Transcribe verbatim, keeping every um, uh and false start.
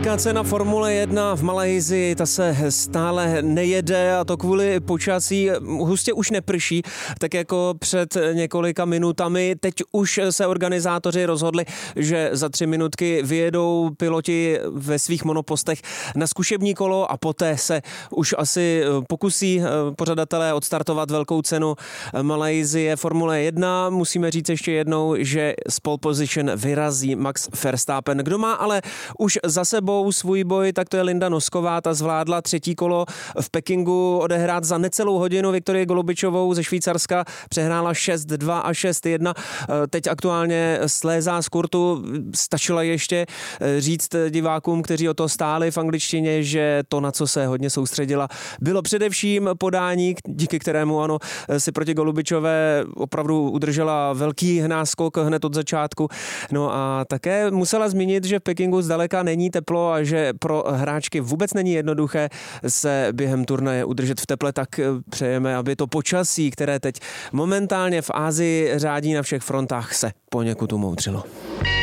Velká cena Formule jedna v Malajsii, ta se stále nejede a to kvůli počasí. Hustě už neprší, tak jako před několika minutami. Teď už se organizátoři rozhodli, že za tři minutky vyjedou piloti ve svých monopostech na zkušební kolo a poté se už asi pokusí pořadatelé odstartovat velkou cenu Malajsie Formule jedna. Musíme říct ještě jednou, že z pole position vyrazí Max Verstappen. Kdo má ale už za sebou svůj boj, tak to je Linda Nosková, ta zvládla třetí kolo v Pekingu odehrát za necelou hodinu. Viktorii Golubičovou ze Švýcarska přehrála šest dva a šest jedna. Teď aktuálně slézá z kurtu. Stačila ještě říct divákům, kteří o to stáli v angličtině, že to, na co se hodně soustředila, bylo především podání, díky kterému ano, si proti Golubičové opravdu udržela velký náskok hned od začátku. No a také musela zmínit, že v Pekingu zdaleka není teplo a že pro hráčky vůbec není jednoduché se během turnaje udržet v teple, tak přejeme, aby to počasí, které teď momentálně v Asii řádí na všech frontách, se poněkud umoudřilo.